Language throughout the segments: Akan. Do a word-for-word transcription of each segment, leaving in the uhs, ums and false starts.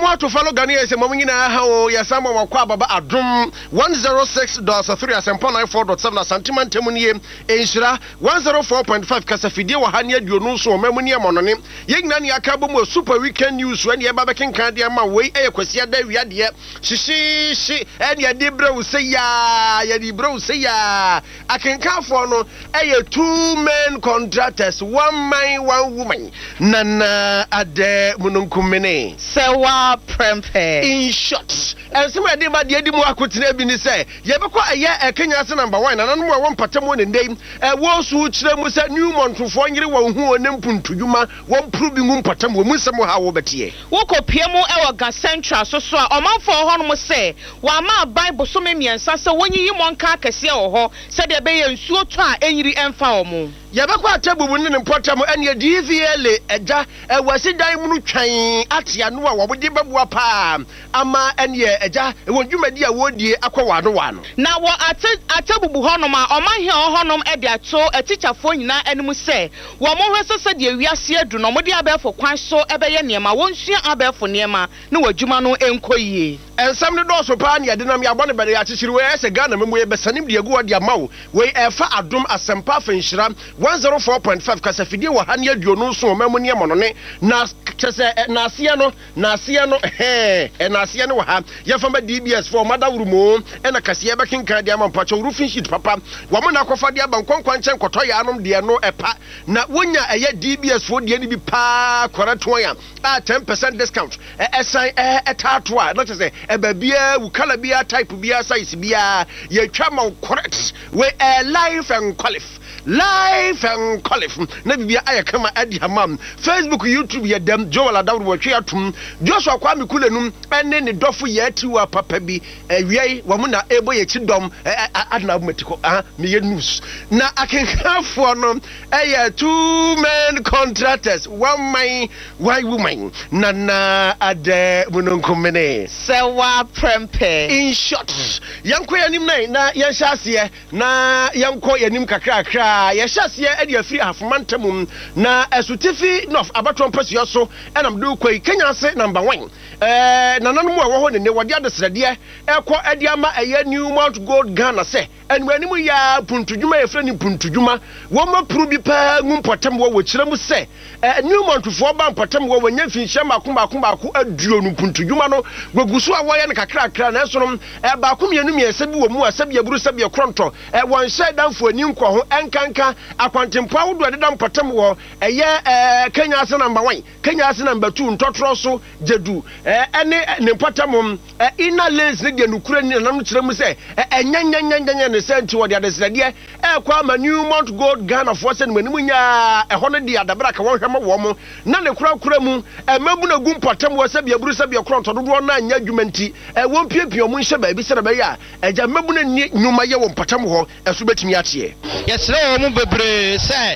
more to follow Ghanaians and Mamina how Yasama Wakwaba Adum one oh six point three Asempo ninety-four point seven Santiman Temunie Enshira one oh four point five Kasafidi Wahania Dionuso Memonia Monone Yegnani Akabomo Super Weekend News when Yabakin Kandiama way a Quesia de Viadia Shishi shi and Yadibro say ya Yadibro say ya I can count for no a two men contractors one man one woman Nana Ade Mununkumene Sewa Prempe. In short, and some idea about the Edimu Akutina Bini say, Yabako a year a Kenya number one, and no one patamon and name, a was which them was a new month to find you who and them put to Yuma, one proving um patamo, Musamo Hawabati. Woko Piemo Ewaga Central, so so, a month for Honmo say, Wama Bible so many and Sasa when you want Carcasia or said the bay and so try any enfomo. Yabako Tabu winning in Potamo and your D V L, Edja, a was a diamond train at Yanua, what would you wapa ama enye eja wonju medi awodie akwawado wano na wo atabubu honoma omahia honom e dia to a teacher fo nyina enum se wo mo hweso se de wiase adu no mo de abefo kwan so ebeye niema wonsua abefo niema na wadwuma no enkoyie ensam ne do so pa ne de nam yabone bede ya chichiri we ese Ghana memu ye besanim de agu ade amawo we efa adom asempa fanhira one oh four point five kasafidie wo hane aduonu so memu niema no ne na kese na asia no na asia no eh na asia no ha ya fama D B S for madawrumo e na kase be kenkan de amampacho roofing sheet papa wo mo na kofa de abankonkwan nchen koto ya anom de no epa na wonya eye D B S for de ni bi pa korato ya a ten percent discount e esan e tato not say e ba bia wu kala bia type bia size bia ye twa man correct we a life and qualify life and qualif na bibia ayakama adi hamam Facebook YouTube ya dem Joel Adawru watwe atum Joshua Kwame Kulenum ene ne dofo ya atiwa papa bi awiei wo na ebo ye chidom adna abmetiko ah me news na akenkafo no eh two men contractors one man one woman na na ade munonkomene sewa prempe in short yanko yanim na yanhya ase na yanko yanim kakra kakra ya shase ya ade afiri afomantamum na esutifi nof abaton pasio so enam do kwai Kenya se number one eh nananum a wo ho ne ne wode adesrede ekọ ade ama eye New Mount Gold Ghana se enwe animu ya puntudwuma ya frani puntudwuma wo ma pru bi pa ngumpotam wo wo kiremu se New Mount fo ba mpotam wo wanya finhia makoma akoma ako aduo nu puntudwuma no gogusu a wo ye ne kakra kakra na eso no e ba akomienu miese bi wo mu asabi aburu sabi kronto e won hye danfo ani nko ho enkanka akwantempo awodo adeda mpotam wo eye Kenya se number one Kenya se number two ntotro so jedu ene ne mpotam ina lens ne de nukura ni na no kiremu se enyanyanyanya ne senti wo de adesrede e kwa ma New Mount Gold Ghana for se ne nya e ho ne de adabra ka wo hwema wo mo na ne kura kura mu e mabu na gu mpotam wo sabi aburu sabi kronto dodo na anya dwumanti e wo piepie mo nhye ba bi se ba ya eja mabu na nyuma ye wo mpotam ho eso betimi atie yesre wo mu bebre se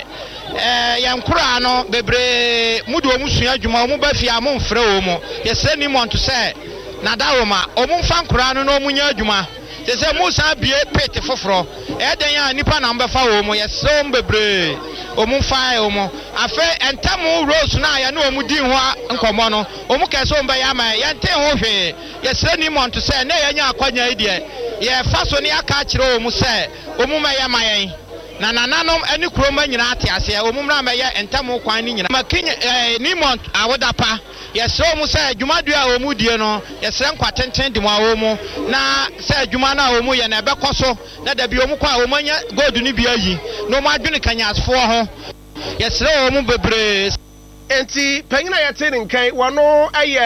eh yankura no bebre mudu wo musua adwuma wo mu ba fia mo mfre wo mu yesre ni monto se na dawo ma o mu mfa nkura no no munya adwuma se musa bie pete foforo e den ya nipa na mbefa wo mu yesre wo bebre o mu fa wo mu afa entamu rose na ya no mu di ho nkomo no o mu kese o mba ya ma ya nte ho hwe yesre ni monto se na ya nya akwanya idie ye fa so ni aka kire wo mu se o mu ma ya ma yen na nananom ani kuroma nyina ate ase o mu mra ma ya entamu kwan ni nyina makinye ni mont awodapa yesre o mu se adwumadua o mu die no yesre nkwatenten di mu awo mu na se adwuma na o mu ye na ebekoso na da bi o mu kwa o manya gold ni bi ayi no mu adwene kanyasfo ho yesre o mu bebre enti panyina yete nkan wono aye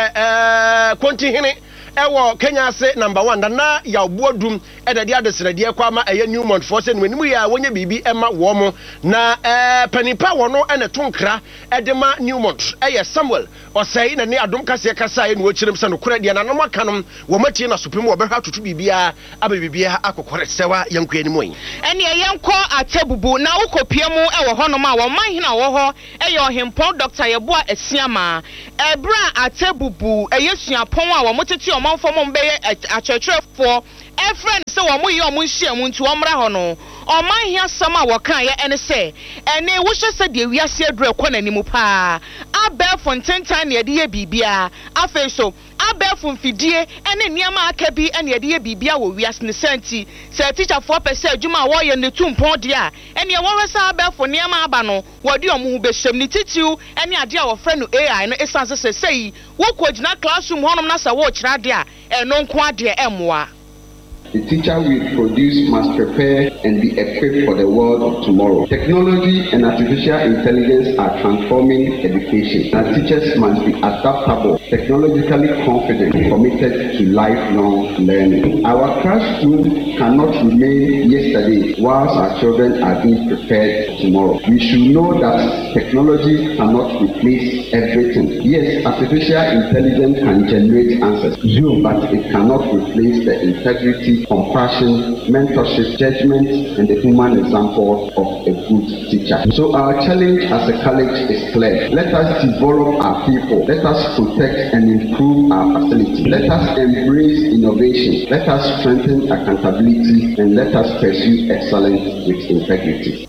eh kontihene ewo Kenya se number one na ya obuodum edade adesrede kwa ma eye New Mount for se nwanimu ya wonye bibi ema wo mo na eh panipa wono ene tonkra edema New Mount eye Samuel osai na ne adom kase kasa ye no kirem se no kora de na no makanom wo matie na supem wo behwa tutu bibia ababibia akokore sewa yanku ani moyi ene yenko atabubu na ukopie mu ewo honom a wo manhina wo ho eye ohempo Doctor Yeboa Asiama ebra atabubu eye suapon a wo motete o manfo mo be achechefo e friend se wo mo ye o mo nhia mu nti wo mra ho no o manhia sam a wo kan ye ene se ene wo hye se de wiase adura kwa nanimu pa abel fontentan ne de ye bibia afa so abɛɛfo mfidie ɛne nneɛma aka bi ɛne yɛde yɛ biribia wɔ wiase ne santi sɛ teacherfoɔ pɛ sɛ adwuma a wɔyɛ ne tumpɔn deɛ a ɛne wɔhwɛ sɛ abɛɛfo nneɛma aba no wɔde ɔmo ho bɛhyɛm ne titiw ɛne adeɛ a wɔfrɛ no A I no ɛsan sɛ sɛ yi wɔkɔ gyina classroom hɔnom na sɛ wɔrekyerɛ adeɛ a ɛno nko adeɛ ɛmmoa. The teacher we produce must prepare and be equipped for the world of tomorrow. Technology and artificial intelligence are transforming education. Our teachers must be adaptable, technologically confident, committed to lifelong learning. Our classroom cannot remain yesterday whilst our children are being prepared for tomorrow. We should know that technology cannot replace everything. Yes, artificial intelligence can generate answers, but it cannot replace the integrity, compassion, mentorship, judgment, and the human example of a good teacher. So our challenge as a college is clear. Let us develop our people. Let us protect and improve our facilities. Let us embrace innovation. Let us strengthen accountability, and let us pursue excellence with integrity.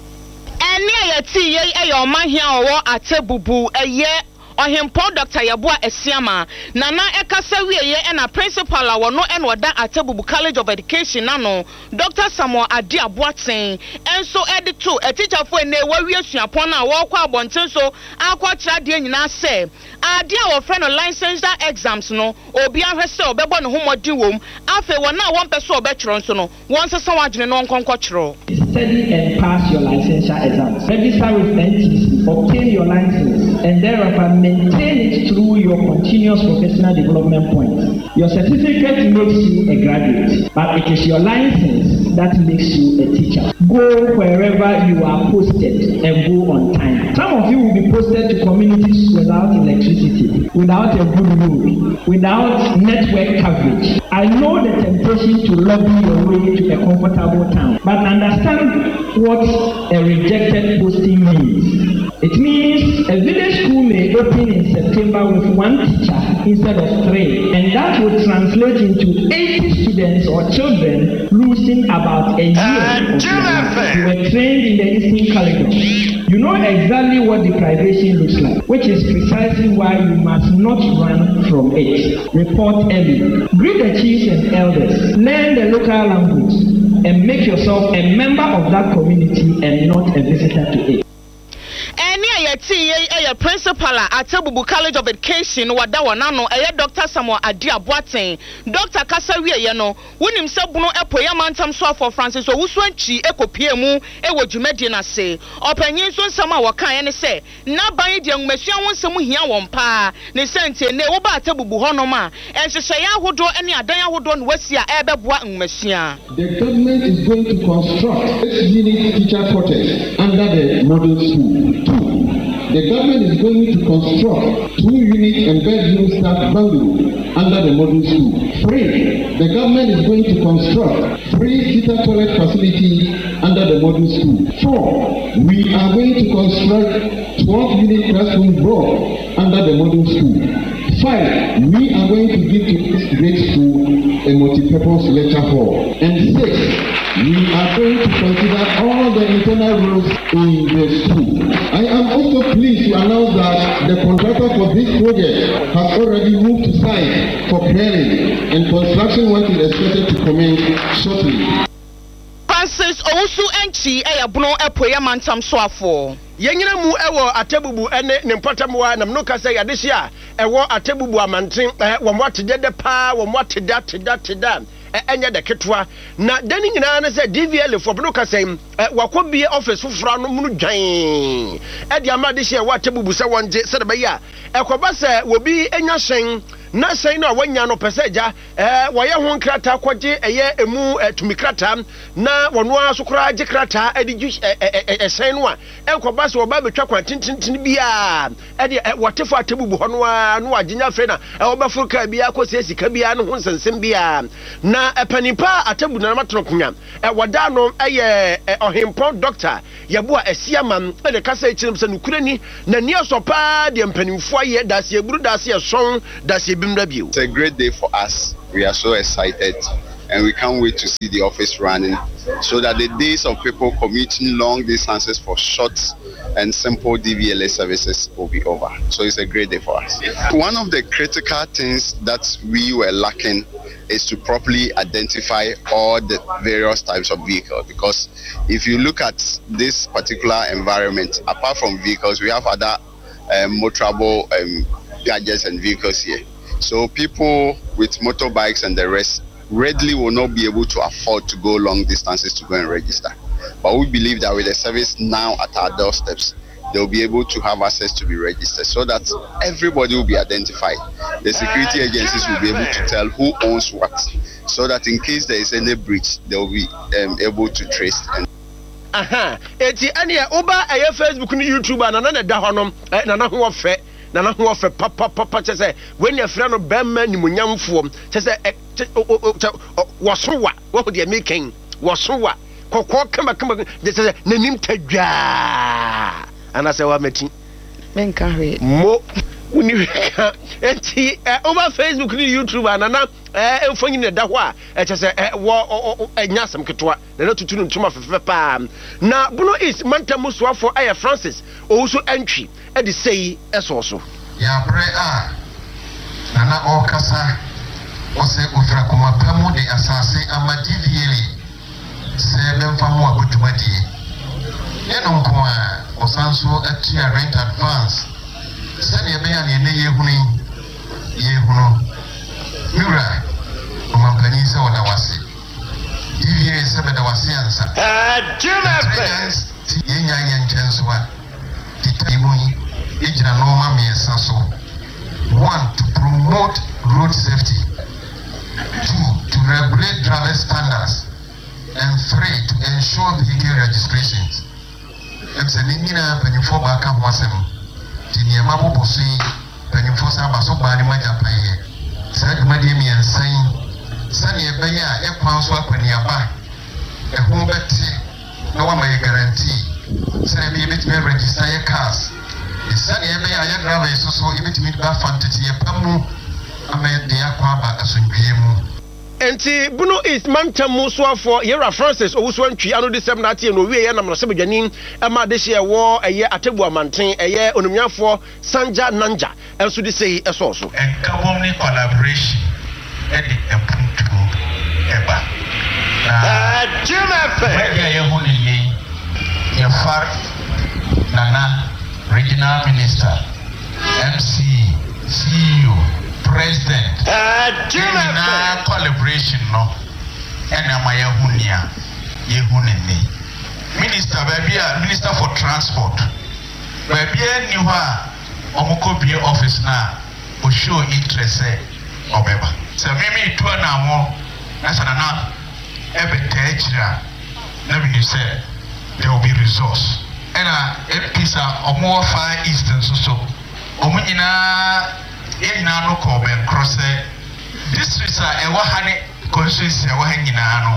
Ohimpo Doctor Yabua Esiama Nana Ekasa wiye ena principal a wono ena oda Atebubu College of Education nano Doctor Samuel Adi Aboaten enso edito a teacher for ene wawie suapon na wo kwa abonten so akwa kira de nyina se ade a wo friend licensed exams no obi ahwe se obebo ne homodi wom afa wona won pese obetro nso no won sesa wadwene no nkonko kiro. Study and pass your licensure exams. Register with N T C, obtain your license, and thereafter maintain it through your continuous professional development points. Your certificate makes you a graduate, but it is your license that makes you a teacher. Go wherever you are posted and go on time. Some of you will be posted to communities without electricity, without a good road, without network coverage. I know the temptation to lobby your way to a comfortable town, but understand what a rejected posting means. It means a village school may open in September with one teacher instead of three, and that would translate into eighty students or children losing about a year of their life. You were trained in the Eastern Corridor. You know exactly what deprivation looks like, which is precisely why you must not run from it. Report early. Greet the chiefs and elders. Learn the local language and make yourself a member of that community and not a visitor to it. A principal at Atebubu College of Education wada wanano eye Doctor Samuel Adi Aboaten Doctor Kasawie ye no wonim sebuno epoya mantam so for Francis Owusuanchi ekopie mu ewo dwumadi na se opanyin so nsam a wakan ye se na ban de nwasua wonsam hia won pa ne sente ne wo ba Atebubu honom a enhyehyɛ ya hodo ene adan ahodo no wasi a ebeboa nwasua. The government is going to construct eight unit teacher quarters under the model school. Two, the government is going to construct two unit and bedroom staff bungalow under the model school. Three, the government is going to construct three teacher toilet facilities under the model school. Four, we are going to construct twelve unit classroom block under the model school. Five, we are going to give to this grade school a multi-purpose lecture hall. And six, we are going to consider all the internal rules in the school. I am also pleased to announce that the contractor for this project has already moved to site for planning, and construction work is expected to commence shortly. Francis Owusuanchi eyabuno epoya mantam soafo. Yenyina mu ewo Atebubu ene ne mpatamwa na mnoka se yadehye a ewo Atebubu amanten wo mo atedede pa wo mo ateda teda teda enye de ketwa na dani nyina na se D V L for mnoka se wakobie office fufura no munu dwan e dia ma dehye wo Atebubu se wonje se de be ya ekoba se wo bi enya hyen na sei na wanya no peseja eh woye ho nkrata kwaje eye emu tumikrata na wono asokora age krata edi ju esen no a enkoba se oba betwa kwa tintintin bia e de wotefo Atebubu hono a no agenya fre na e obafuru ka bia akosi sika bia no ho nsensem bia na epanipa Atebubu na matrokunya e woda no eye Ohimpo Doctor Yabua Esiama e de kasa echirim se nukurani na ni asopa de mpanimfo aye dase eburu dase eson dase It's a great day for us. We are so excited and we can't wait to see the office running so that the days of people commuting long distances for short and simple D V L A services will be over. So it's a great day for us. One of the critical things that we were lacking is to properly identify all the various types of vehicles, because if you look at this particular environment, apart from vehicles, we have other um, motorable um, gadgets and vehicles here. So people with motorbikes and the rest readily will not be able to afford to go long distances to go and register. But we believe that with the service now at our doorsteps, they'll be able to have access to be registered so that everybody will be identified. The security agencies will be able to tell who owns what, so that in case there is any breach, they will be um, able to trace. And aha, eti ane oba eye Facebook ni YouTube na na da honom na na ho fe na na ho fe papa papa che se when you frɛ no bemma nimunyamfo che se wosowa wo de making wosowa kokko kama kama de se nanim tadwa ana se wa meti menka hwe mo uni enti over Facebook ni YouTube ana na eh emfonyi ne da ho a e che se wo enya asem ketwa na na tutu ntuma fefe pa na Bono East mantamu soafo aye Francis owuso antwi e de sei eso so ya bre a na na okasa ose ofra kuma pamu de asase amadivieli se bemfa mu abutumadi eno nko a osanso atia rent advance sani ebe ya ne yehuni yehuno mura umampani se wala wase divieli se beda wase ansa eh jumefe yenya yenjenso a titaimu ejina normal miensa so one to promote road safety, two to regulate driver standards, and three to ensure vehicle registrations. It's an Indian penifo baka wasem. Tinia mabu posi penifo sa baso bani maja paye. Said mademi and saying, Sani ebaya e kwanswa kwaniaba. E humbeti no one may guarantee. Say be bit me register your cars. The Sani ebaya ya driver is also even to meet back fantasy pamu. Enti Bono East mantamu soafo Yera Francis owuso antwi ano de sem na ate no wie ye nam no se bedwani e ma de hye wo eye atebu amanten eye onumyafo Sanja Nanja enso de sei eso so enkabom ni collaboration e de epuntu eba na jumefe media ye hu ni ye ye far nana regional minister M C C E O President, uh, na collaboration no, and am I Yahunia, Yahunini. Minister, baby, Minister for Transport. Baby, you are Omokobia office now, will show interest or whatever. So, maybe two and a more, that's an enough. Every teacher, never you say there will be resource. And a piece of more far eastern so. Omina. In Nano Coben Cross districts are a Wahane constituency, a Wahanginano.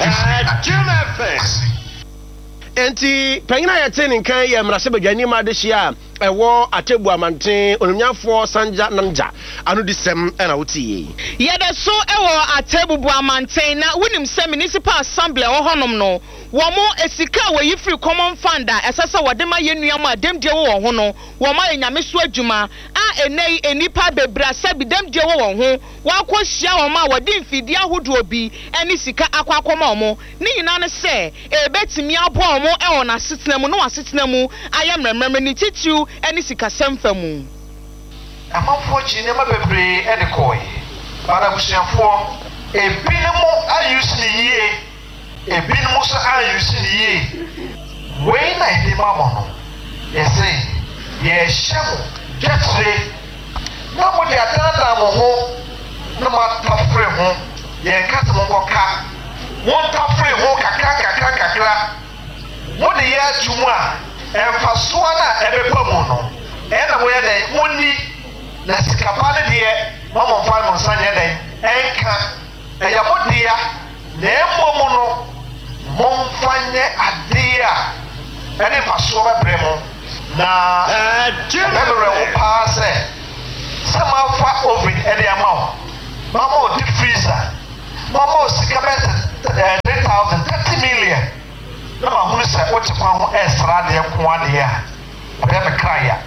Enti pengina ya teni kan ya mrasebe dwani ma de hia ewo atebu amanten onumyafo Sanja Nanja anu disem na wuti ye de so ewo atebu bu amanten na wunim se municipal assembly wo honom no wo mo esika we yi free common fund a esasa wode ma yenua ma demdie wo ho no wo ma enyame so adwuma a enei enipa bebra sabi demdie wo ho wa akohia wo ma wode mfidi ahodo obi eni sika akwa akoma mo ni nyina ne se ebetimi abo mo e wona setena mu no asetena mu ayemremrem ni titiu eni sika semfa mu amafo chi ne ma bebre e de koi para busiafo ebinimo ayusi yie ebinimo so ayusi yie we na ide mamo no yesi ye shemu jetre na mo de atanda mo ho na ma tafre ho ye nkata mo koka won tafre ho kakra kakra kakra mo de ye atumu a emfa so na ebepa mu no e na mo ye den woni na sikapale de mama fa mo sanye den enka e ya mo de ya na emo mo no mo fanye ade a ene fa so bebre mo na eh jemere o paase sama fa oven e de ama mama o deep freezer mama o sikapete three thousand thirty million na ma hunu se o ti kwa ho extra de ko ade ya ɔbɛ me kraya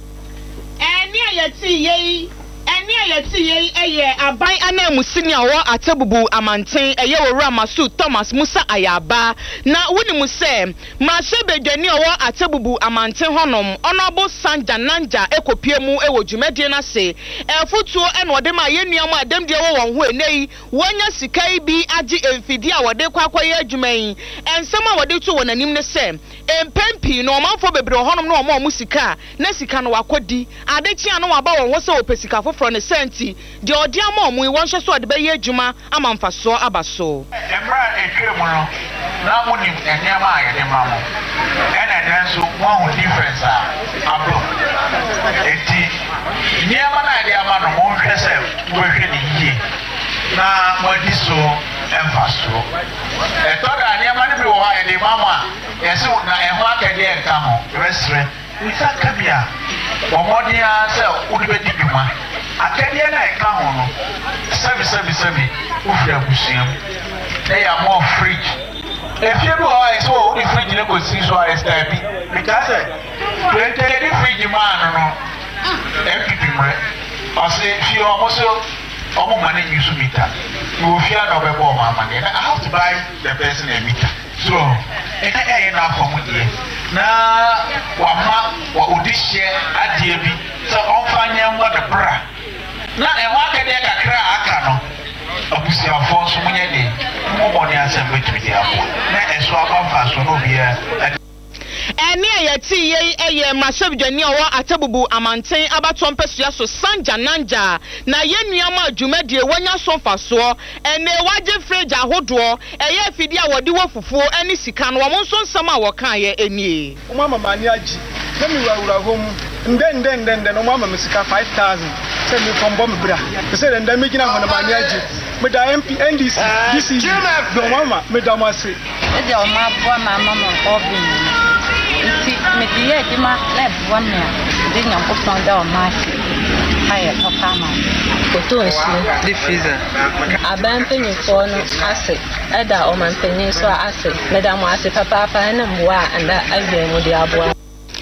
ɛni ayɛti yɛyi ɛni ayɛti yɛyi ɛyɛ aban anamusini a wɔ Atebubu amanten ɛyɛ owura Masu Thomas Musa Ayaba na wuni mu sɛ mmarahyɛ bedwani a wɔ Atebubu amanten hɔnom ɔnɔbo Sanja Nanja ekopie mu ɛwɔ dwumadie na se ɛfotuo ɛna ɔde ma yɛnua mu adamdeɛ wɔ wɔn ho enei wɔnya sika yi bi agye mfidi a wɔde kɔ akɔyɛ adwuma yi ɛnsɛm a wɔde to wɔn anim ne sɛ empempi na ɔmanfo bebree hɔnom na ɔmo ɔmo sika na sika no wakɔdi adekyi ano waba wɔn ho sɛ wɔpɛ sika foforɔ ne senti deɛ ɔde ama ɔmo yi wɔn hyɛ so ɔde bɛyɛ adwuma ama mfasoɔ aba so ɛmra etwe mu no na mo nim nneɛma a yɛde ma mo ɛna ɛdan so mo ho difference a abo eti nneɛma na yɛde ama no mo hwɛ sɛ wɔhwɛ ne yie na mo adi so ɛmfa so ɛtɔ da nneɛma no bi wɔ hɔ a yɛde ma mo a yɛsɛ na ɛho akɛdeɛ nka ho yɛbɛsrɛ nsa ka bi a wɔmmɔden a sɛ wode bɛdi dwuma akɛdeɛ na ɛka ho no sɛbi sɛbi sɛbi wofiri abusua mu na yɛ amɔ fridge efie bi wɔ hɔ a yɛsɛ wɔ wode fridge no kɔsi so a yɛsɛ bi meka sɛ yɛde fridge maa no no ɛmpipi mmerɛ ɔse fie ɔmo so ɔmo ma no nyi so meter na wɔfie a na ɔbɛbɔ ɔmo amaneɛ na I have to buy the person a meter so ɛka ɛyɛ no afɔ mo deɛ na wama wa odi hyɛ adeɛ bi sɛ ɔmfa nyɛ mmɔ de bra na ɛho akɛdeɛ kakra a aka no abusuafoɔ nso monyɛ de mmɔmmɔde asɛm bɛtumi de aboa na ɛso aba mfa so no obiara ɛni ayɛti yɛyi ɛyɛ mmarahyɛbadwani a ɔwɔ Atebubu amanten abatoɔ mpɛsua so Sanja Nanja na yɛnua ma dwumadie wɔnya so mfasoɔ ɛnɛ wagye fridge ahodoɔ ɛyɛ afidi a wɔde wɔ fufuo ɛne sika no wɔn nso nsɛm a wɔka yɛ ɛnie wɔn ama mani agye na mi wura hɔ mu ndɛ ndɛ ndɛ ndɛ na wɔn ama mi sika five thousand sɛ mi fɔm bɔ mi bra sɛ ndɛ mi gyina hɔ na mani agye mi da M P N D C D C D dɔn wɔn ama mi da mo ase. ɛdi a wɔn aboa ma ama ma ɔbɛn nti mede yɛ adwuma na ɛboa me a de nyankopɔn da ɔma ase ayɛ papa ma koto nsuo de freezer aban mpanyinfoɔ no ase ɛda ɔmanpanyin so a ase meda mo ase papaapa ne mboa a anda awia mu de aboa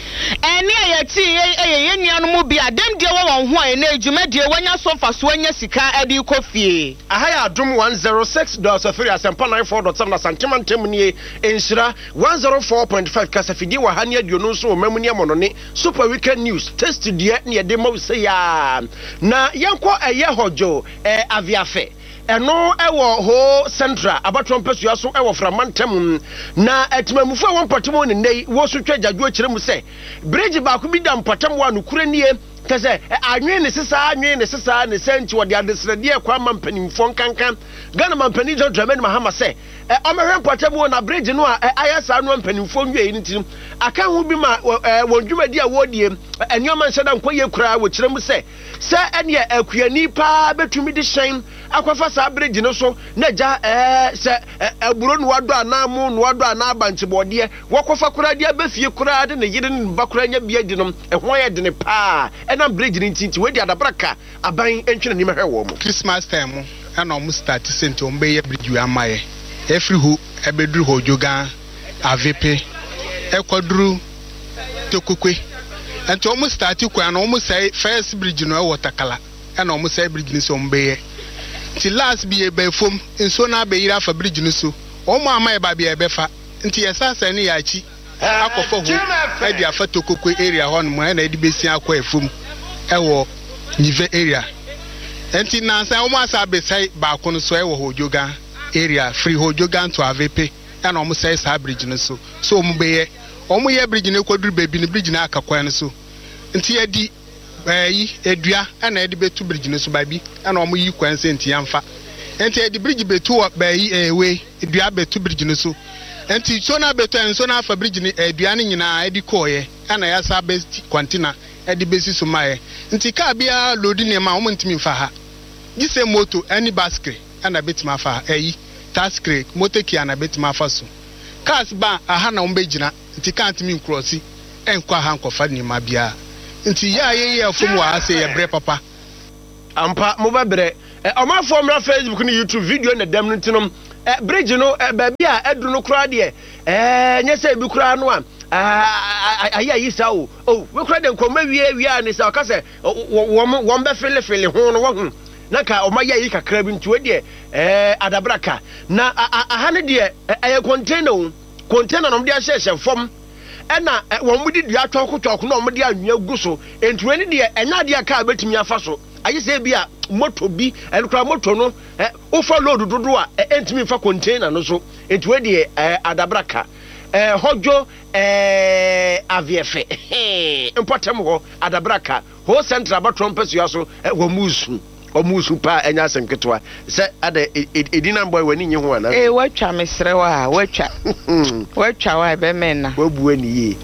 ɛni ayɛti yɛ ɛyɛ yɛnua no mu bi adamdeɛ wɔ wɔn ho a ɛna adwumadie wɔnya so mfasoɔ nya sika ɛde kɔ fie aha yɛ adom one oh six point three asɛmpa nine four point seven na santema ntam nie nhyira one oh four point five kasafidie wɔ ha ne aduonu nso wɔ mamu ne amɔnɔne super weekend news test deɛ ne yɛde ma wo sɛ ya na yɛnkɔ ɛyɛ hɔdwo ɛ aviafe ɛno ɛwɔ ho central abatoɔ mpɛsua so ɛwɔ framantam na ɛtimamufo a wɔn mpɔtam ne nnɛ wɔ so twa gyadwo akyerɛ mu sɛ bridge baako bi da mpɔtam wɔ anokura nie kɛsɛ anwen ne sisa anwen ne sisa ne sɛnti wɔde adesrɛdeɛ kɔ ama mpanimfoɔ nkankan Ghana mampanin John Dramani Mahama sɛ ɔmɛhwɛ mpɔtam wɔ na bridge no a ayɛ saa no mpanimfoɔ nwie ne ti aka ho bi ma wɔn dwumadi a wɔdie ɛnneɛma nhyɛ da nkɔ yɛ kura wɔ kyerɛ mu sɛ sɛ ɛneɛ akuyani paa bɛtumi de hyɛn akwafa saa bridge no so na gya ɛɛ sɛ aburo no wado anamu no wado anabankyebɔdeɛ wɔkɔfa kura deɛ bɛfie kura de ne yere ne ba kura nya bia di no ɛho yɛ de ne paa ɛna bridge ne ntinti wedi adabraka aban entwene ne mehwɛ wɔ mo Christmas time ɛna ɔmo start senti ɔmo bɛyɛ bridge wi amaye every ho ɛbɛduru hɔ jogan avepe ɛkɔduru tokokwe ɛnti ɔmo start kwan na ɔmo sɛ first bridge no ɛwɔ takala ɛna ɔmo sɛ bridge ne so ɔmo bɛyɛ ti last bi ebe fom nso na abeyira fa bridge no so omo ama eba bi ebefa nti yesasa ne yachi akofo ho e di afa tokokwe area ho no mo na edi besi akwa efom ewo nive area enti nansa omo asa besai ba ko no so ewo hojoga area free hojoga to avepe na omo sai sa bridge no so so omo beye omo ye bridge no kwaduru bebi ne bridge na akakwa no so nti edi yi edua ana edi betu bridge no so babi ana omo yi kwan senti yamfa enti edi bridge betu ba yi ewe edua betu bridge no so enti so na betu enso na afa bridge ni edua ne nyina edi koye ana ya sa best container edi besi so mae nti ka bia loadi ne ma omo ntimi fa ha gise moto ani basket ana betima fa eyi taskre moteki ana betima fa so cars ba aha na omo begina nti ka ntimi crossi enkwa ha nkofa ni ma bia nti ya ye ye afom wa ase ye bre papa ampa mo ba bre omafo mra Facebook ni YouTube video na dem ntinom bridge no ba bia edu no kura de eh nyese bi kura no a ah ayi ayi sa o oh we kura de nkoma wie wie ani sa ka se wo wo be fele fele ho no wo hu na ka o ma yi kakra bi ntu de eh adabraka na aha ne de eh container container no de ahye fom ena wo mudi dua twoko twoko no mo de anwia gu so entu ani de enya de aka betimi afa so ayi se bi a moto bi enkra moto no eh o fa load dodo a entimi fa container no so entu de eh adabraka eh hojo eh aviefe important ho adabraka ho central batron pesu yaso wo musu o musu pa enya semketwa se ade edina boy wani nyi ho ana eh watwa mesre wa watwa watwa wa be menna wabu ani ye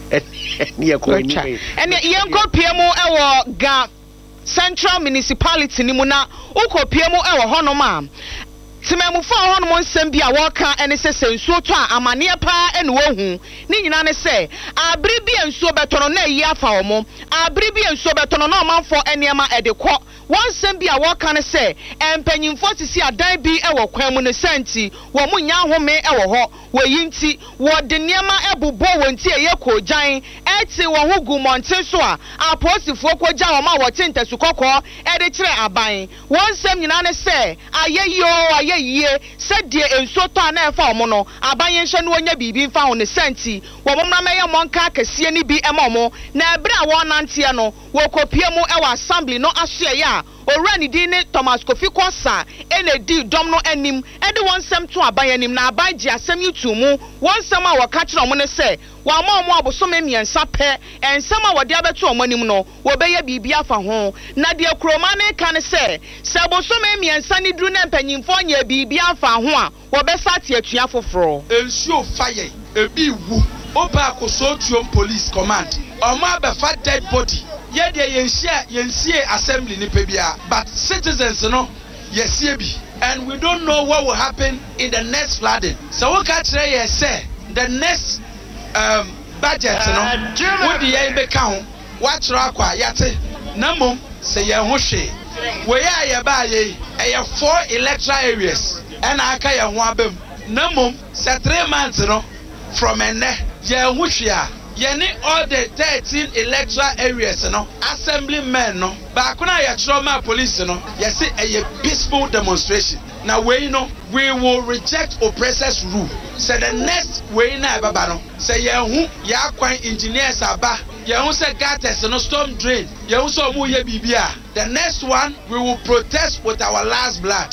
ne yakọ ni ene yenko piemu ewo ga central municipality ni mu na ukopiemu ewo honom a Timemufo honom nsem bi a woka ene se sensuo to a amane pa ene wo hu ni nyina ne se abri bi ensuo betono na yi afa omo abri bi ensuo betono na omanfo enema edekọ won sem bi a woka ne se empanyimfo sisi adan bi ewo kwan mu ne senti wo munya home ewo ho wo yinti wo de niema ebubo wonti eye kojan eti wo hu gumonte so a aposifo koja wo ma wo tintesu kokọ ede kire aban won sem nyina ne se ayeyo ayeyiye se de ensuo to na efa omo no aban yenhye no onya bibi mfa ho ne senti wo momna meye monka kase ni bi emomo na ebre a wo nante no wo kopie mu ewo assembly no ahye ya Orani dine Thomas Kofi Kosa ene di dom no anim ede won sem to aban anim na aban ji asem yitu mu won sem a waka kire omo ne se wa ma omo abosome miensa pe ensem a wode abeto omo anim no wo beye bibi afa ho na de kroma ne kan se se abosome miensa ni duru na mpanyimfo nya bibi afa ho a wo be sate atua foforo ensuo faye ebi wu oba akoso tuom police command omo abefa dead body ye de yenhia yensie assembly ni pebia but citizens no yesie bi and we don't know what will happen in the next flooding so we can try ye say the next um budget no wo de ye be ka ho wa tro akwa yate na mom say ye ho hwe we ya ye ba ye e four electoral areas and aka ye ho abam na mom say three months no from ene ye ho hwe a Yeni all the thirteen electoral areas, no assemblymen, no. But when I trauma police, no. Yes, a peaceful demonstration. Now we know we will reject oppressors' rule. Say the next way na babano. Say ya who ya kwan engineers aba. Ya who say gutters no storm drain. Ya who so mu ye bibia. The next one we will protest with our last blood.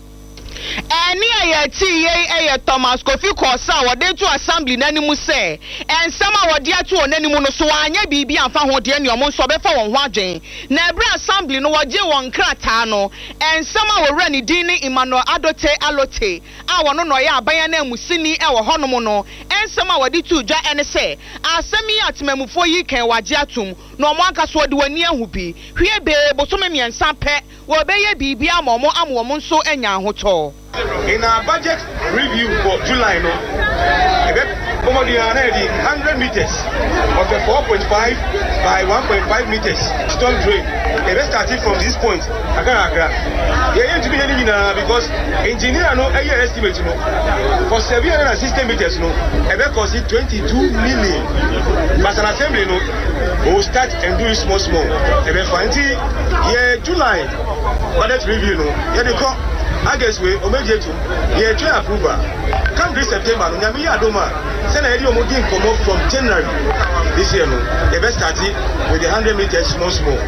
Eni ayati ye eye Thomas Kofi Kosa wode to assembly nanimu se ensema wode ato nanimu no so anya bibi amfa ho de ne omo so be fa won ho adwen na ebra assembly no woje won krata no ensema wo rani din ni Emmanuel Adote Alote a wono no ya aban na musini e wo honom no ensema wode to dwa ene se asemi atmamufo yi kan waje atum no omo aka so de wani ahu bi hwie be bosome miensa pe wo be ye bibi amomo amomo nso enya ahoto. In our budget review for July, no, one hundred meters of the four point five by one point five meters storm drain. They started from this point. They ain't to be any because engineer no a year estimate no for seven hundred sixty meters no, it cost twenty-two million. But an assembly no will start and do it small small. They find yeah July budget review no, yeah they come. I guess we omeje to ye try approval come this September no nyame ya doma say na e dey omodi come from January this year no the best start with the one hundred meters small small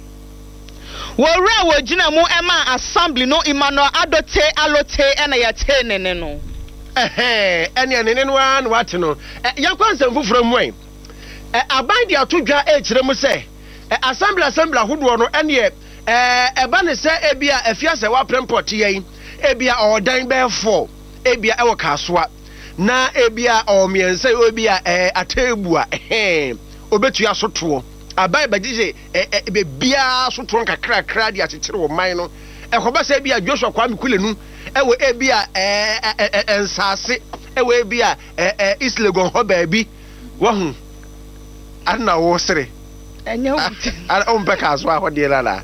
Wora wo gina mu ema assembly no Emmanuel Adote Alote ena ya tenene no eh ene ene no an what no yankwansem foforo mu en aban dia todwa e kire mu say assembly assembly ahodo no ene Eh eba ne se ebia afia se wa premport yen ebia odan be four ebia e wo kasoa na ebia o miense ebia eh atebua eh obetua soto abai bagije eh be bia soto kakra kra dia tetere wo man no e ko ba se ebia Joshua Kwame Kulenu e wo ebia eh ensase e wo ebia eh East Legon ho ba bi wo hu ana wo sere enya wo ara o mbeka aso a ho de la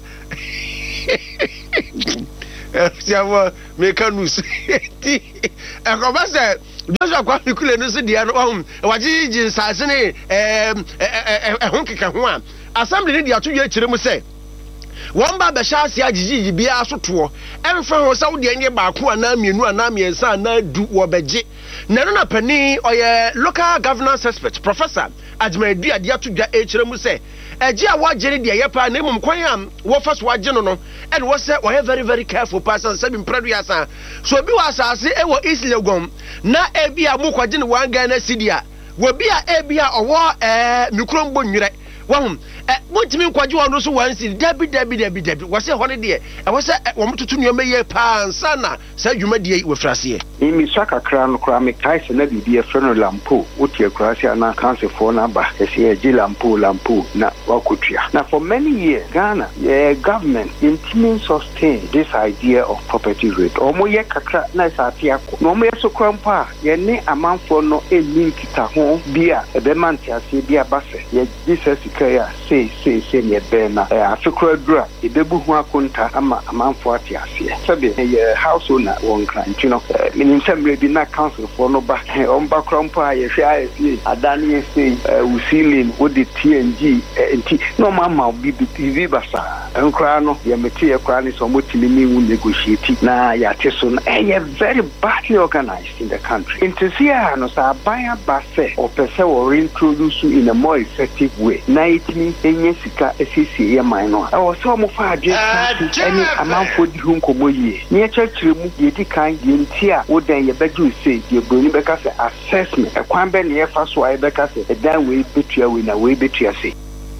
Siamo mekanus. E come se Joshua Kwame Kule no se dia no um waji ji nsase ne eh eh ho keka ho a assembly ne dia to ye kire mu se won ba be sha ase agigi bia asoto emfa ho sa wo de nye ba ko ana mienu ana miensa ana du wo beje na no na pani oye local governance expert professor Ajmadi adia to dwa e kire mu se eji a wagere de ye pa na emum kwan am wo fa so wagye no no and wo say we very very careful person say bim pradu asa so bi wa asase e wo East Legon na e bi a mo kwagye ne wan Ghana cedi a wo bi a e bi a owo eh mikrombo nwire wahum eh montimi kwagye wo no so wan cedi dabi dabi dabi dabi wo say ho ne de e wo say wo mtutu nyo meye pa ansa na say dwuma de we frase e mi saka kra no kra me kai se na bibia freno lampo wotie kra se na council for na ba e se e lampo lampo na wakotua na for many years Ghana uh, government intimi sustain this idea of property rate omo ye kakra na sa atia ko no mo ye so krampa ye ne amanfo no e link ta ho bia e be mantiase bia base ye jesus kaya say say say ne be na afikra dura e bebu ho akonta ama amanfo atiase sabe ye house owner won kan you know minim semre bi na council for no ba on ba krampa ye hwe aye adani say usilin with the T N G enti no mama bi bi basa enkra no ye meti ye kwa ni so motimi ni wu negotiate na ya teso na eh very badly organized in the country intisia no sa baya base or pese or introduce in a more effective way na itimi enye sika esisi ye man no e wo so mo fa adwe any amount for di hu nkomo yi ni e chechire mu ye di kan ye ntia wo den ye beju say ye broni beka say assessment e kwan be ne ye fa so ai beka say e dan we betua we na we betua say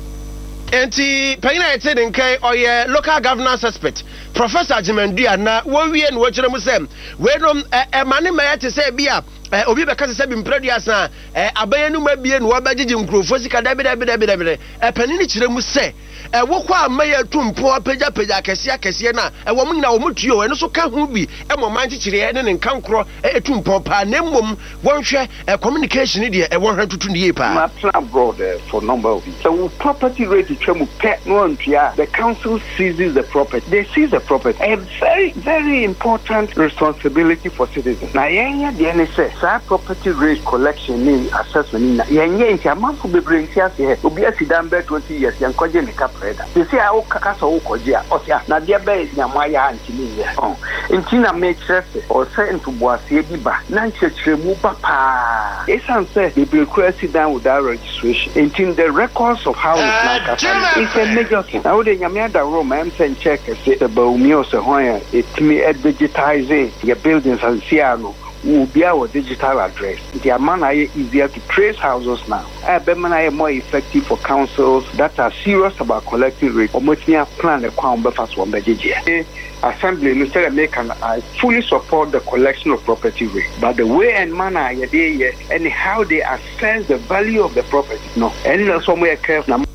enti payina ete den kai oye local governance expert Professor Ajmadi na wo wie no kire mu sem we no e mane ma te say bia obi be ka say bi mpradu asa abayanu ma bie no obagigi nkrofo sika dabi dabi dabi dabi e panini kire mu say e wo kwa amaye tumpo apagya pagya akese akese na e wo mu nyina wo mutuo eno so ka ho bi e mo man kikire ne ne nkankro e tumpo pa na mmom wonhwe communication die e wonhwe tutu ne pa ma plan abroad for number of years so property rate twemu pet no antua the council seizes the property they seize the property a very very important responsibility for citizens na yenya de ne say sa property rate collection ni assessment ni yenya ntia manfo bebre ntia se obi asidan be twenty years yankoje ne kapreda they say o kaka so koje a osia na de be nyamwa ya antini ye oh ntina make sure or say into boase bi ba na nchechiremu ba pa esan say they be crossing down without registration in the records of how it's like it's a major thing now the nyamia da room am send check say the baumio se hoya it me digitize your buildings and siano will be our digital address. The amount is easier to trace houses now. I bet man more effective for councils that are serious about collecting rate or making a plan the crown buffers one budget. Assembly, Mister American, I fully support the collection of property rate, but the way and manner they and how they assess the value of the property, no, and somewhere careful.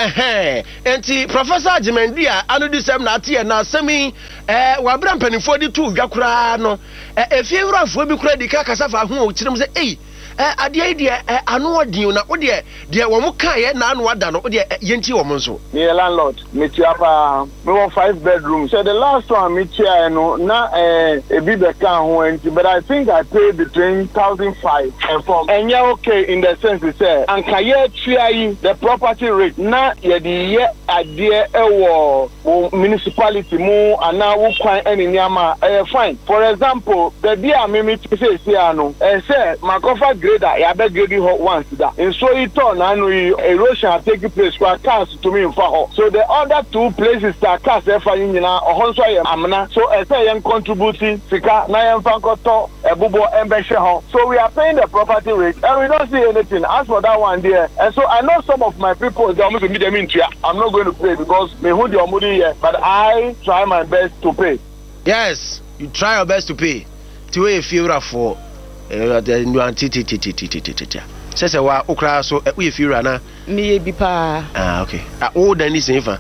Eh enti Professor Ajmadi anu di sem na tie na semi eh wa bra mpanifo di tu dwakura no eh efiewrafo bi kura di ka kasafa ho o kirem se eh eh ade de eh anu odin na wo de de wo mu kan ye na anu ada no wo de yenti wo mu nso me landlord me tiapa me want five bedrooms so the last one me tia no na eh e bi be kan ho enti but I think I paid between one thousand five and from and yeah okay in the sense say anka ye tia yi the property rate na ye di ye ade ewo municipality mu ana wo kwan eni niama eh fine for example the dia me me say say ano eh say makofa grader ya be grade ho once that and so it on anu erosion take place kwa cars to me for ho so the other two places that cars e fa nyina ohon so ye amna so e say yen contributing sika na yen fa koto ebubo embehwe ho so we are paying the property rate and we don't see anything as for that one there and so I know some of my people they almost me them into I'm not going to pay because me who the money here but I try my best to pay. Yes, you try your best to pay to a few for the new anti says a wa okra so we if you rana me bi pa ah okay ah all the nisin fa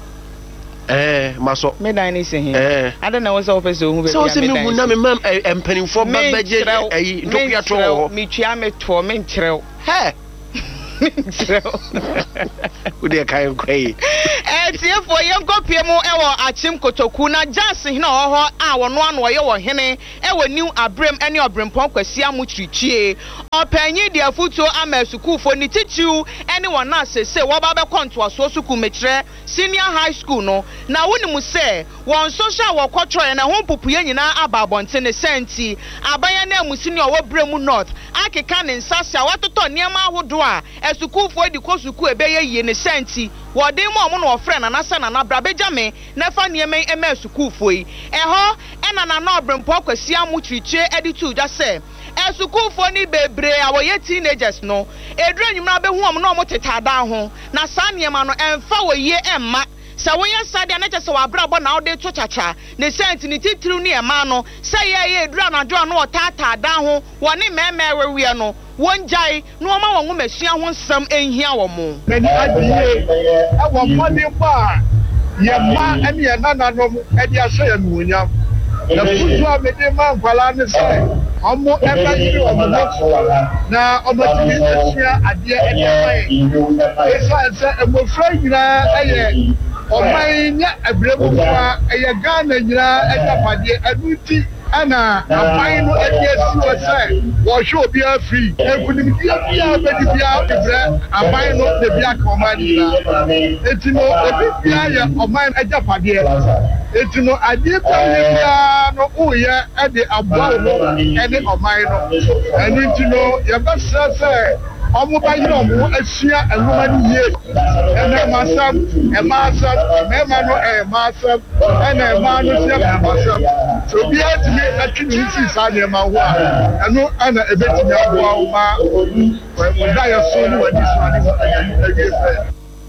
eh maso me dan nisin eh I don't know what's up so who be so say me hu na me mam empanimfo ba baje ayi ndokya to me twia me to me nkyerɛw he Ude kan kwai. Eh tie for yen kopie mu e wo achim kotoku na jase hina oho a wono ano ye wo hene e wo new abrem ene obrempon kwasi amuchirichie. Opanyi dia futuo ama sukufo ni titiu ene wona asese wo ba be konto aso suku mekire senior high school no na woni mu se won social wo kwotro na ho popuye nyina ababonte ne senti abaya na amusini owo bremu north akeka ne nsasa watoto niam ahodo a esukufo di kosuku ebeye yie ne senti wodin mo mo no ofre na nasa na na brabejame na fa niam ema esukufo yi eho ena na na obrempo kwasi amuchirichie editu ja se esukufo ni bebre awoye teenagers no edru anyumra be hu om no mo tetada ho na sa niam no emfa woye emma sa woya sade na chese wa brabo na ode to chacha ne senti ni titru ni ema no sa ye ye edru anadro no otata da ho woni meme wewe no wonjai no ma won masua ho nsam enhia wo mo mani adie e wo mode ba ye ma ene ye nananom e dia so ye nuonyam na futu a mede ma nkwala ne sai omo eba yiri omo na omo timi asua ade e dia mai esa esa emofra nyina eye omanya abremufwa eye Ghana nyina etapade anuti ana aban no ade asiwo sai wo hwe obi afri ekunim dia bia bedi bia ebre aban no de bia ka omani na etino obi bia ya oman ajapade etino ade bia no uye ade abwa no ene oman no enitino ye besa sai omo ba yiro omo asua enoma ni ye ene masam e masam me ma no e masam ene ma no sia e masam so bi atimi atini nsi sa ne ma ho a eno ana ebetimi aboa o ma we da ya so ni wadi so ani again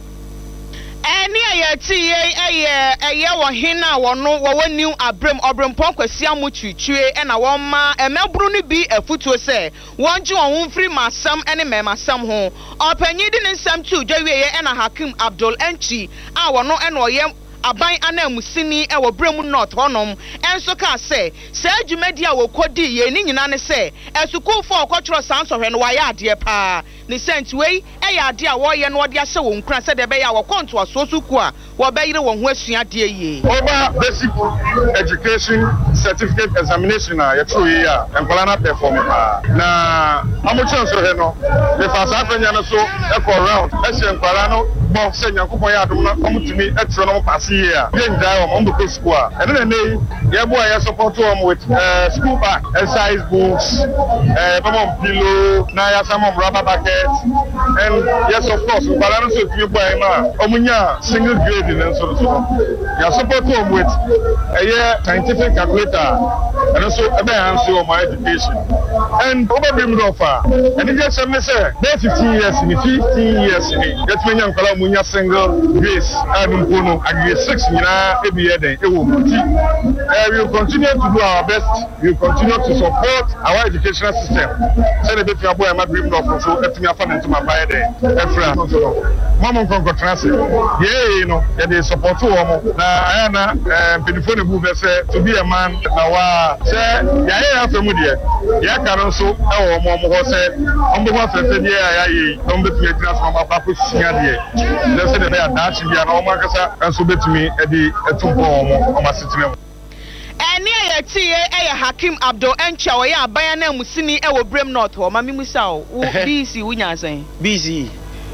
eni ayati ye eye eye wo hina wono wo new abrem obrempon kwasi amuchichue e na won ma emebru ni bi afutuo se wonje won free masam ene memasam ho opanyi di nsam tu dwawie ye e na Hakim Abdul Enchi a wono e na oye aban anamusini e wo bremu north honom enso ka se se adwumadi a wo kodi ye ni nyina ne se esukufo okotro sansohwe no waya ade pa ni senti wei e ya ade a wo ye no ode ahye wo nkran se de be ya wo konto asosuku a wo be yire wo ho asua de ye over basic education certificate examination a yetro ye a enkwala na perform pa na amuchan so he no the fast afanya no so e ko round e se enkwala no bo se nyankopon ya adom na omutumi etro no pass here yen dai o mo go school a ene na nei ye bo ya support them with uh, school bag exercise books uh mom pillow na ya some rubber buckets and yes of course balance so you boy ma omunya single grade in so so ya support them with a uh, scientific calculator and also e be answer my education and over brim do fa and it just me say fifteen years in fifteen years in get me nyan kala omunya single grade and mpono agree six nyina e be eden e wo muti we will continue to do our best. We will continue to support our educational system. Say the bit of boy my dream of so let me afford into my buy there. Efra. Mama kon ko transit. Yeah, you know, they support you omo. Na na eh penifo ne bu be say to be a man na wa say ya ya afa mu de. Ya ka no so e wo omo omo ho say ombo ho afa say dia ya yi. Don be me dina so ma pa ko sia de. Let's say the be adachi bia na omo akasa enso betumi e di etumpo omo omo asitire. Eni ayati ye eye Hakim Abdul Enchi wo ya aban na musini e wo brem north ho ma mi musa o B C wunya asan B C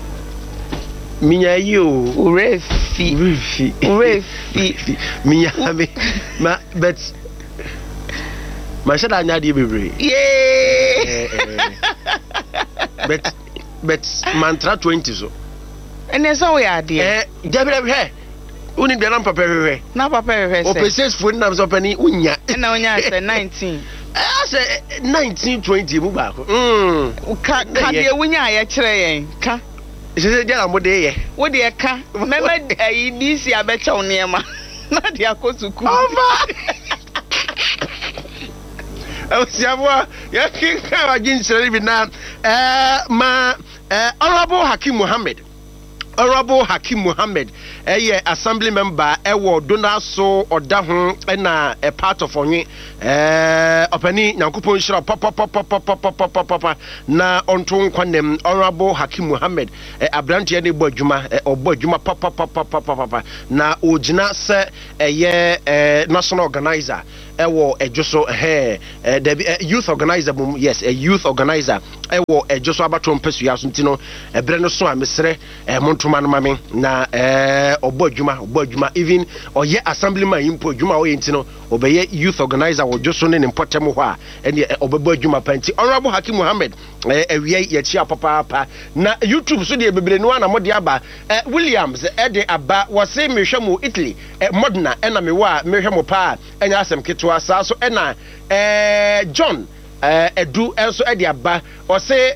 minya yi o urefi urefi urefi minya me ma but ma shada anya de bebre yeah but but mantra twenty so ene so we ade eh debre he uni de na papa hwehwe na papa hwehwe se o pese phone na so pani unya na unya se nineteen eh say nineteen twenty mu ba ko mm ka ka de unya ya kire yen ka se se dia na mo de ye wo de ka mema ayi D C abecha onema na de akosuku ova o siabo ya kinka wa jinsere bi na eh ma eh honorable Hakim Mohammed honorable Hakim Mohammed ɛyɛ assembly member ɛwɔ Donaso Odaho ɛna a part of onye eh opani Nyankopɔn hyira papa papa papa papa papa na onto nkwanem Honorable Hakim Mohammed abrante ne bɔ adwuma ɔbɔ adwuma papa papa papa papa na ogina sɛ ɛyɛ national organizer ɛwɔ ɛdwoso eh the youth organizer bum yes a youth organizer ɛwɔ ɛdwoso abato mpɛsu aso ntino ɛbrɛ no so a mesrɛ montoma no mame na eh ɔbɔ adwuma ɔbɔ adwuma even ɔyɛ assemblyman impo adwuma ɔyɛ ntino ɔbɛyɛ youth organizer wɔ dwoso ne ne mpɔtem hɔ a ɛne ɔbɛbɔ adwuma panti Honorable Hakim Mohammed ɛwiɛ yɛkyia papa papa na YouTube so de bebre no na mode aba Williams ɛde aba wɔse mehwɛ mo Italy Modena ɛna mewɔ a mehwɛ mo pa ɛnya asɛm ketewa saa so ɛna eh John eh edu enso e de aba o se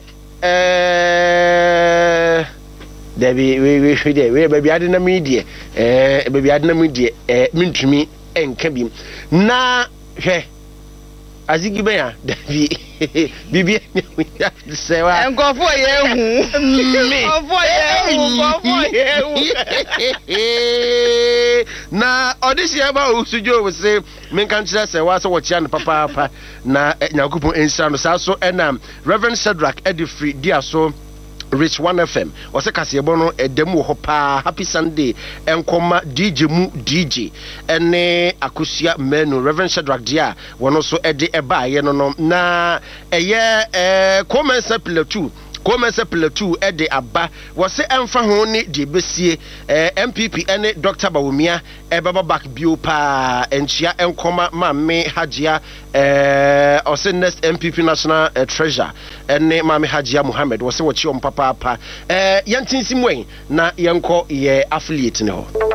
eh Debi we we we de we baby ade na mi de eh baby ade na mi de eh mintumi enka bi na hwɛ azigi be ya Debi bibi se wa nkofo ye hu nkofo ye hu nkofo ye hu na audition ba usujo we say menka nkyerɛ sɛ wa sɛ wɔkyia no papa papa na Nyankopɔn enhyira no saa so ɛna Reverend Shadrack Edifri dia so Rich one F M ɔsɛ kaseyɛbɔ no ɛdɛm wɔ hɔ paa happy Sunday ɛnkɔma D J mu D J ɛne akosua menu Reverend Shadrack dia wɔno so ɛde ɛbaayɛ no no na ɛyɛ ɛɛ Komensa Plateau Komensa Plateau ɛde aba wɔsɛ ɛmfa ho ne de besie ɛɛ M P P ɛne Doctor Bawumia ɛbɛba back bio pa ɛnkyia ɛnkɔma maame Hajia ɛɛ ɔsɛ next M P P national uh, treasurer ɛne maame Hajia Mohammed wɔsɛ wɔkyi ɔm papa pa ɛɛ yɛntinsi mwen na yɛnkɔ yɛ affiliate ne hɔ.